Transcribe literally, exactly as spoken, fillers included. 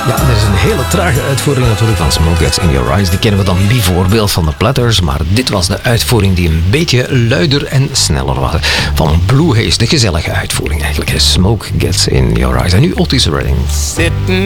Ja, er is een hele trage uitvoering natuurlijk van Smoke Gets in Your Eyes. Die kennen we dan bijvoorbeeld van de Platters, maar dit was de uitvoering die een beetje luider en sneller was. Van Blue Haze, de gezellige uitvoering eigenlijk. Smoke Gets in Your Eyes. En nu Otis Redding. Sitting